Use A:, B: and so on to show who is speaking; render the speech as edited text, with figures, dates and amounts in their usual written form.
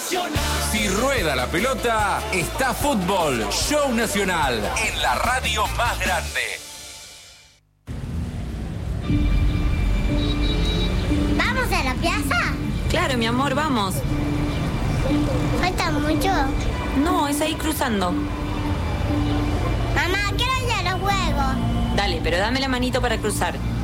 A: Si rueda la pelota, está fútbol, Show Nacional, en la radio más grande.
B: ¿Vamos a la plaza?
C: Claro, mi amor, vamos.
B: ¿Falta mucho?
C: No, es ahí cruzando.
B: Mamá, quiero ir a los juegos.
C: Dale, pero dame la manito para cruzar.